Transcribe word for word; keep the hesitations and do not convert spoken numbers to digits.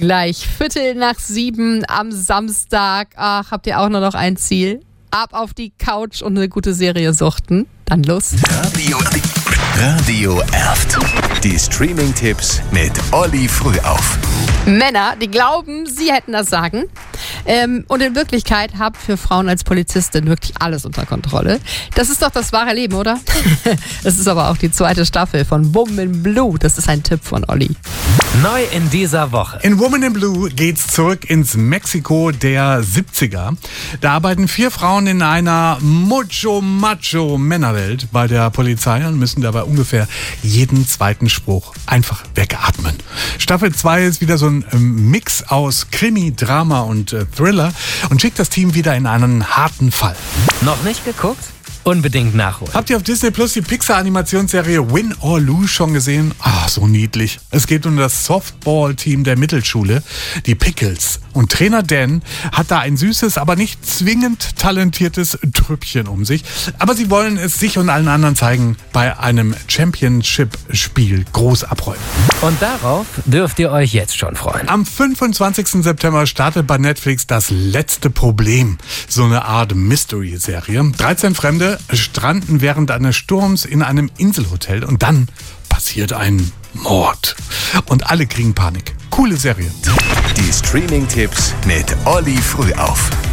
Gleich Viertel nach sieben am Samstag. Ach, habt ihr auch nur noch ein Ziel? Ab auf die Couch und eine gute Serie suchten. Dann los. Radio, Radio Erft. Die Streaming-Tipps mit Olli Frühauf. Männer, die glauben, sie hätten das Sagen. Ähm, und in Wirklichkeit habt für Frauen als Polizistin wirklich alles unter Kontrolle. Das ist doch das wahre Leben, oder? Das ist aber auch die zweite Staffel von Woman in Blue. Das ist ein Tipp von Olli. Neu in dieser Woche. In Woman in Blue geht's zurück ins Mexiko der siebziger. Da arbeiten vier Frauen in einer Mucho-Macho-Männerwelt bei der Polizei und müssen dabei ungefähr jeden zweiten Spruch einfach wegatmen. Staffel zwei ist wieder so ein Mix aus Krimi, Drama und äh, Thriller und schickt das Team wieder in einen harten Fall. Noch nicht geguckt? Unbedingt nachholen. Habt ihr auf Disney Plus die Pixar-Animationsserie Win or Lose schon gesehen? Ah, so niedlich. Es geht um das Softball-Team der Mittelschule, die Pickles. Und Trainer Dan hat da ein süßes, aber nicht zwingend talentiertes Trüppchen um sich. Aber sie wollen es sich und allen anderen zeigen bei einem Championship-Spiel groß abräumen. Und darauf dürft ihr euch jetzt schon freuen. Am fünfundzwanzigsten September startet bei Netflix Das letzte Problem. So eine Art Mystery-Serie. dreizehn Fremde stranden während eines Sturms in einem Inselhotel und dann passiert ein Mord. Und alle kriegen Panik. Coole Serie. Die Streaming-Tipps mit Olli Frühauf.